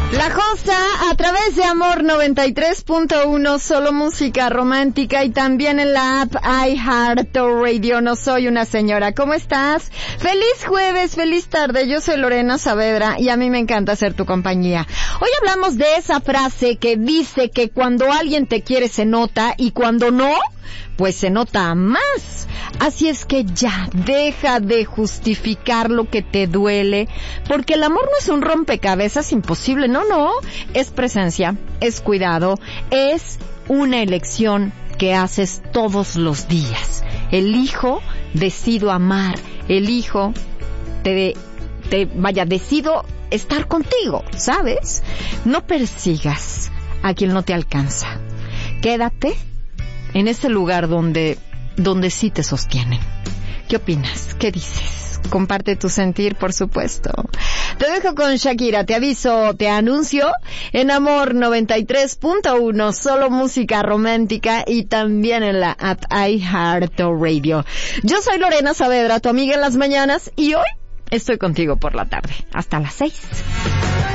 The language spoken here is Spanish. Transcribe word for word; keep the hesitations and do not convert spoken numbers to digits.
La Josa a través de Amor noventa y tres punto uno, solo música romántica, y también en la app iHeartRadio. No soy una señora. ¿Cómo estás? Feliz jueves, feliz tarde. Yo soy Lorena Saavedra y a mí me encanta ser tu compañía. Hoy hablamos de esa frase que dice que cuando alguien te quiere se nota y cuando no, pues se nota más. Así es que ya, deja de justificar lo que te duele, porque el amor no es un rompecabezas imposible, no, no, es presencia, es cuidado, es una elección que haces todos los días. Elijo, decido amar, elijo, te, te, vaya, decido estar contigo, ¿sabes? No persigas a quien no te alcanza. Quédate en ese lugar donde, donde sí te sostienen. ¿Qué opinas? ¿Qué dices? Comparte tu sentir, por supuesto. Te dejo con Shakira, te aviso, te anuncio, en Amor noventa y tres punto uno, solo música romántica, y también en la app iHeartRadio. Yo soy Lorena Saavedra, tu amiga en las mañanas, y hoy estoy contigo por la tarde, hasta las seis.